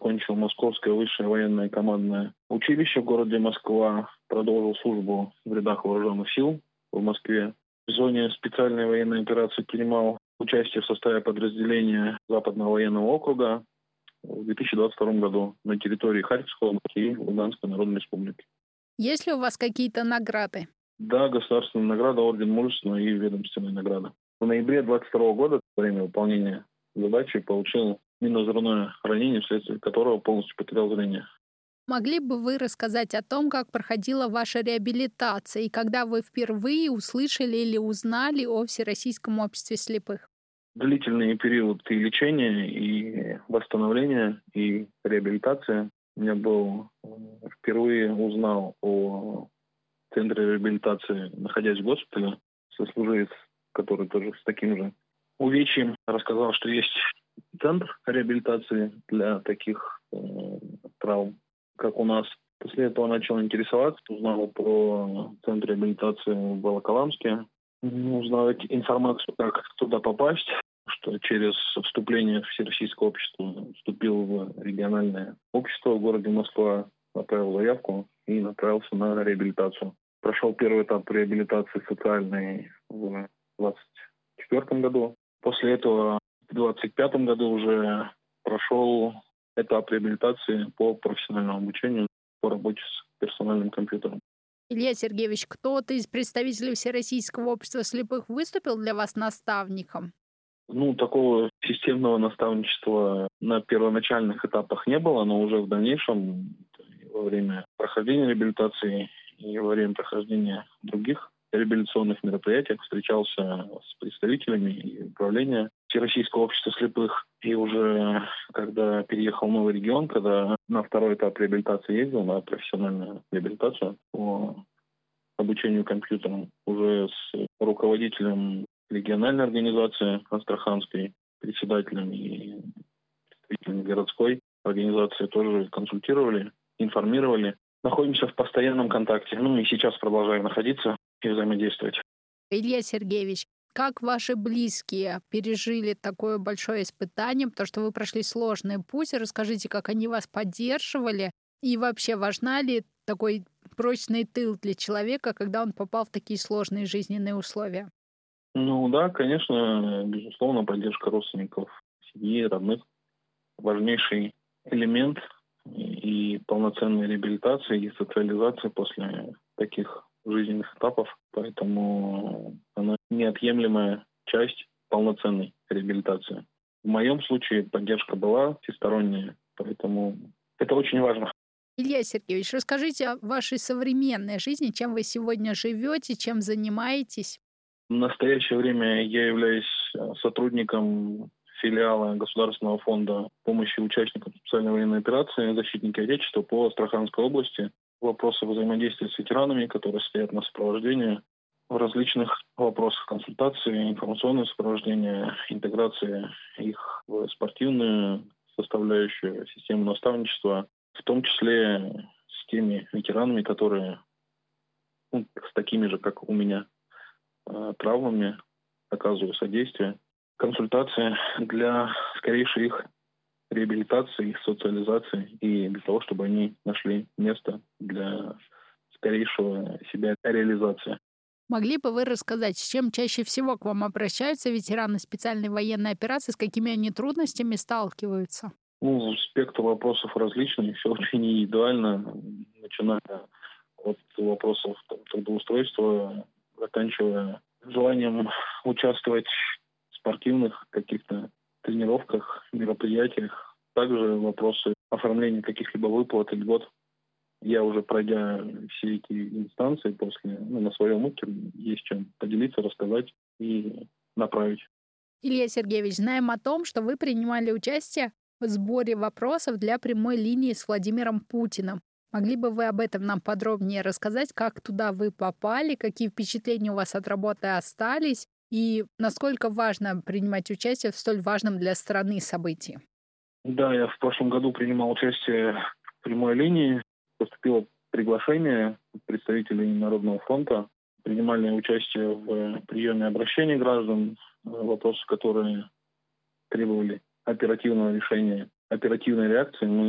закончил Московское высшее военное командное училище в городе Москва, продолжил службу в рядах вооруженных сил в Москве. В зоне специальной военной операции принимал участие в составе подразделения Западного военного округа в 2022 году на территории Харьковской области и Луганской Народной Республики. Есть ли у вас какие-то награды? Да, государственная награда, орден мужества и ведомственная награда. В ноябре 2022 года во время выполнения задачи получил минно-взрывное ранение, вследствие которого полностью потерял зрение. Могли бы вы рассказать о том, как проходила ваша реабилитация и когда вы впервые услышали или узнали о Всероссийском обществе слепых? Длительный период и лечения, и восстановления, и реабилитации. Я впервые узнал о центре реабилитации, находясь в госпитале. Сослуживец, который тоже с таким же увечьем, рассказал, что есть центр реабилитации для таких травм, как у нас. После этого начал интересоваться, узнал про центр реабилитации в Волоколамске, узнал информацию, как туда попасть, что через вступление в Всероссийское общество вступил в региональное общество в городе Москва, отправил заявку и направился на реабилитацию. Прошел первый этап реабилитации социальной в 2024 году. После этого в 2025 году уже прошел этап реабилитации по профессиональному обучению по работе с персональным компьютером. Илья Сергеевич, кто-то из представителей Всероссийского общества слепых выступил для вас наставником? Такого системного наставничества на первоначальных этапах не было, но уже в дальнейшем, во время прохождения реабилитации и во время прохождения других реабилитационных мероприятий встречался с представителями и управления Всероссийского общества слепых. И уже когда переехал в новый регион, когда на второй этап реабилитации ездил, на профессиональную реабилитацию по обучению компьютерам, уже с руководителем региональной организации Астраханской, председателем и представителями городской организации тоже консультировали, информировали. Находимся в постоянном контакте. И сейчас продолжаем находиться и взаимодействовать. Илья Сергеевич, как ваши близкие пережили такое большое испытание, потому что вы прошли сложный путь? Расскажите, как они вас поддерживали, и вообще важна ли такой прочный тыл для человека, когда он попал в такие сложные жизненные условия? Да, конечно, безусловно, поддержка родственников, семьи, родных – важнейший элемент и полноценной реабилитации, и социализации после таких жизненных этапов. Поэтому она неотъемлемая часть полноценной реабилитации. В моем случае поддержка была всесторонняя, поэтому это очень важно. Илья Сергеевич, расскажите о вашей современной жизни, чем вы сегодня живете, чем занимаетесь? В настоящее время я являюсь сотрудником филиала Государственного фонда помощи участникам специальной военной операции «Защитники Отечества» по Астраханской области. Вопросы взаимодействия с ветеранами, которые стоят на сопровождении в различных вопросах консультации, информационное сопровождение, интеграция их в спортивную составляющую систему наставничества, в том числе с теми ветеранами, которые с такими же, как у меня, травмами, оказываю содействие, консультации для скорейшей их реабилитации, их социализации и для того, чтобы они нашли место для скорейшего себя реализации. Могли бы вы рассказать, с чем чаще всего к вам обращаются ветераны специальной военной операции, с какими они трудностями сталкиваются? Спектр вопросов различный, все очень индивидуально, начиная от вопросов трудоустройства, заканчивая желанием участвовать в спортивных каких-то тренировках, мероприятиях. Также вопросы оформления каких-либо выплат и льгот. Я уже пройдя все эти инстанции после, на своем опыте, есть чем поделиться, рассказать и направить. Илья Сергеевич, знаем о том, что вы принимали участие в сборе вопросов для прямой линии с Владимиром Путиным. Могли бы вы об этом нам подробнее рассказать, как туда вы попали, какие впечатления у вас от работы остались и насколько важно принимать участие в столь важном для страны событии? Да, я в прошлом году принимал участие в прямой линии. Поступило приглашение представителей Народного фронта. Принимали участие в приеме обращений граждан, вопросы, которые требовали оперативного решения, оперативной реакции. Мы